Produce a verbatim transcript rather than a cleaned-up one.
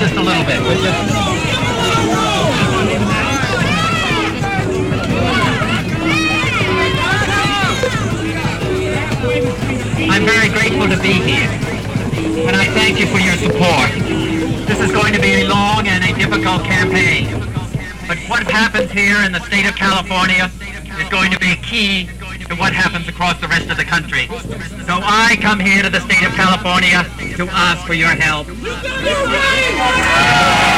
just a little bit, would you? I'm very grateful to be here, and I thank you for your support. This is going to be a long and a difficult campaign, but what happens here in the state of California is going to be key to what happens across the rest of the country. So I come here to the state of California to ask for your help.